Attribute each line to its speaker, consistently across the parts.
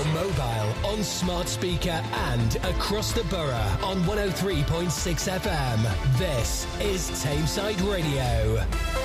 Speaker 1: your mobile, on smart speaker and across the borough on 103.6 FM. This is Tameside Radio.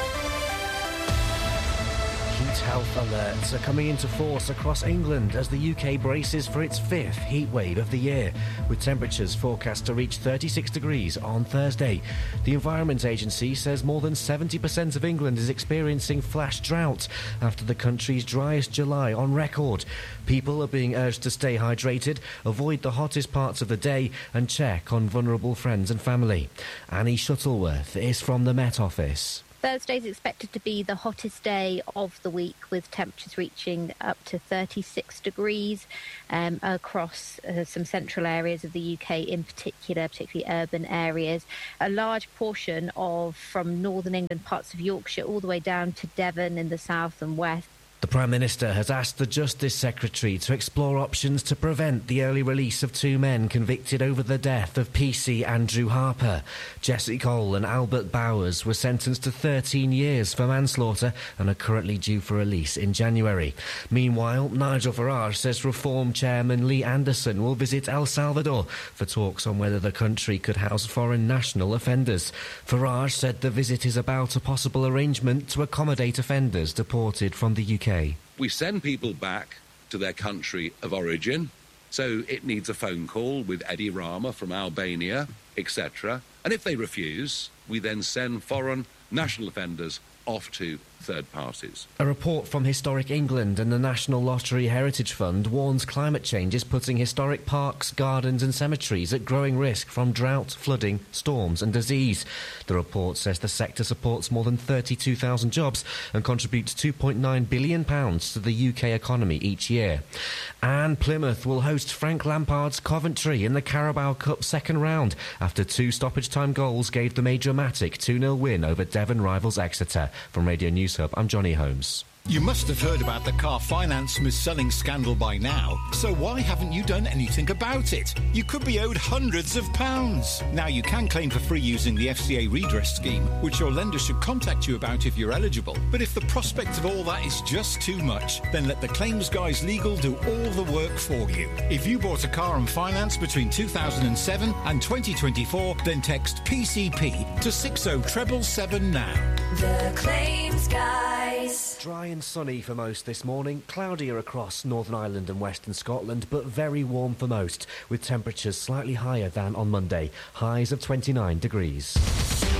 Speaker 2: Heat health alerts are coming into force across England as the UK braces for its fifth heat wave of the year, with temperatures forecast to reach 36 degrees on Thursday. The Environment Agency says more than 70% of England is experiencing flash drought after the country's driest July on record. People are being urged to stay hydrated, avoid the hottest parts of the day and check on vulnerable friends and family. Annie Shuttleworth is from the Met Office.
Speaker 3: Thursday is expected to be the hottest day of the week, with temperatures reaching up to 36 degrees across some central areas of the UK in particular, particularly urban areas. A large portion from northern England, parts of Yorkshire, all the way down to Devon in the south and west.
Speaker 2: The Prime Minister has asked the Justice Secretary to explore options to prevent the early release of two men convicted over the death of PC Andrew Harper. Jesse Cole and Albert Bowers were sentenced to 13 years for manslaughter and are currently due for release in January. Meanwhile, Nigel Farage says Reform Chairman Lee Anderson will visit El Salvador for talks on whether the country could house foreign national offenders. Farage said the visit is about a possible arrangement to accommodate offenders deported from the UK.
Speaker 4: We send people back to their country of origin, so it needs a phone call with Eddie Rama from Albania, etc. And if they refuse, we then send foreign national offenders off to third parties.
Speaker 2: A report from Historic England and the National Lottery Heritage Fund warns climate change is putting historic parks, gardens and cemeteries at growing risk from drought, flooding, storms and disease. The report says the sector supports more than 32,000 jobs and contributes £2.9 billion to the UK economy each year. And Plymouth will host Frank Lampard's Coventry in the Carabao Cup second round after two stoppage-time goals gave them a dramatic 2-0 win over Devon rivals Exeter. From Radio News Hub, I'm Johnny Holmes.
Speaker 5: You must have heard about the car finance mis-selling scandal by now, so why haven't you done anything about it? You could be owed hundreds of pounds. Now you can claim for free using the FCA redress scheme, which your lender should contact you about if you're eligible. But if the prospect of all that is just too much, then let the Claims Guys Legal do all the work for you. If you bought a car on finance between 2007 and 2024, then text PCP to 60777 now.
Speaker 6: The Claims Guys.
Speaker 2: Dry and sunny for most this morning, cloudier across Northern Ireland and Western Scotland, but very warm for most, with temperatures slightly higher than on Monday, highs of 29 degrees.